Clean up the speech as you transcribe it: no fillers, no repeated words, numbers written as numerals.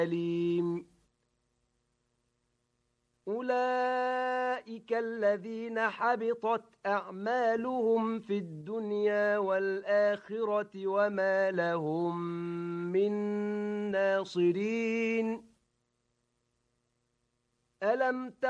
أليم أولئك الذين حبطت أعمالهم في الدنيا والآخرة وما لهم من ناصرين ألم